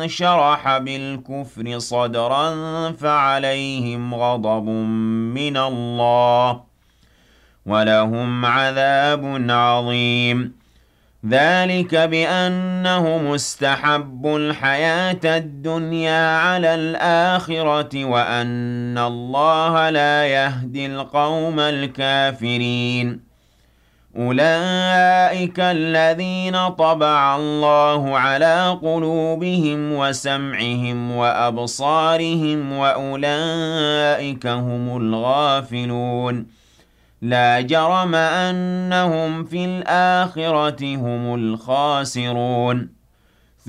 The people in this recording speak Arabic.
شرح بالكفر صدرا فعليهم غضب من الله ولهم عذاب عظيم ذلك بأنه مستحب الحياة الدنيا على الآخرة وأن الله لا يهدي القوم الكافرين أولئك الذين طبع الله على قلوبهم وسمعهم وأبصارهم وأولئك هم الغافلون لا جرم أنهم في الآخرة هم الخاسرون